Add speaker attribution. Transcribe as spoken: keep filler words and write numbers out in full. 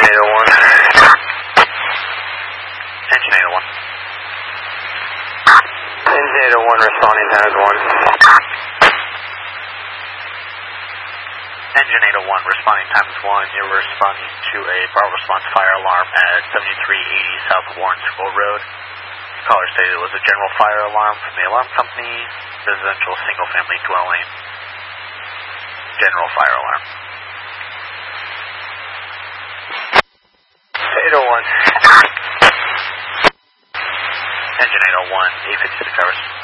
Speaker 1: eight oh one.
Speaker 2: Engine eight oh one.
Speaker 1: Engine eight oh one responding times one.
Speaker 2: Engine eight oh one responding times one. You're responding to a Bravo response fire alarm at seventy-three eighty South Warren School Road. Caller stated it was a general fire alarm from the alarm company, residential single family dwelling. General fire alarm.
Speaker 1: eight oh one.
Speaker 2: Engine eight oh one, eight fifty-six hours.